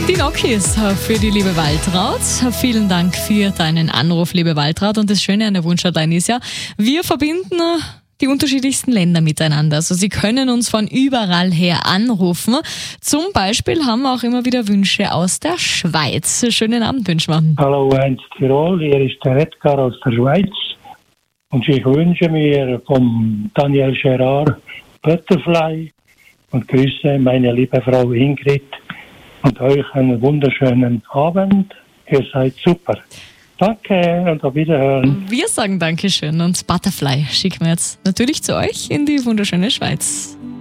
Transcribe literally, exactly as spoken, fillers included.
Die Nokis für die liebe Waltraud. Vielen Dank für deinen Anruf, liebe Waltraud. Und das Schöne an der Wunschhotline ist ja, wir verbinden die unterschiedlichsten Länder miteinander. Also Sie können uns von überall her anrufen. Zum Beispiel haben wir auch immer wieder Wünsche aus der Schweiz. Schönen Abend wünschen wir. Hallo, eins Tirol, hier ist der Edgar aus der Schweiz. Und ich wünsche mir vom Daniel Gerard Butterfly und grüße meine liebe Frau Ingrid und euch einen wunderschönen Abend. Ihr seid super. Danke und auf Wiederhören. Wir sagen Dankeschön und Butterfly schicken wir jetzt natürlich zu euch in die wunderschöne Schweiz.